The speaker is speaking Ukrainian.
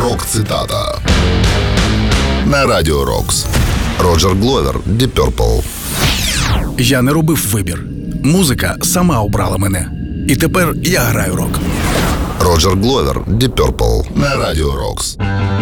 Рок-цитата на Радіо Рокс. Роджер Гловер, Deep Purple. Я не робив вибір. Музика сама обрала мене. І тепер я граю рок. Роджер Гловер, Deep Purple на Радіо Рокс.